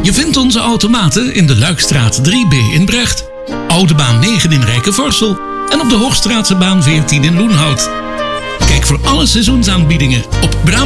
Je vindt onze automaten in de Luikstraat 3B in Brecht, Oude Baan 9 in Rijkenvorsel en op de Hoogstraatse baan 14 in Loenhout. Kijk voor alle seizoensaanbiedingen op Brabant.